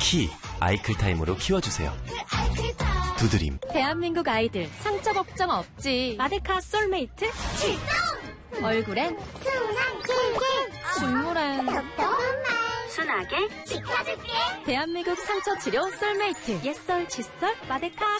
키 아이클타임으로 키워주세요. 두드림. 대한민국 아이들 상처 걱정 없지. 마데카 솔메이트 출동! 얼굴엔 순한 킬킬 중물엔 똑똑한 말 순하게 지켜줄게. 대한민국 상처 치료 솔메이트. 옛설 칫솔 마데카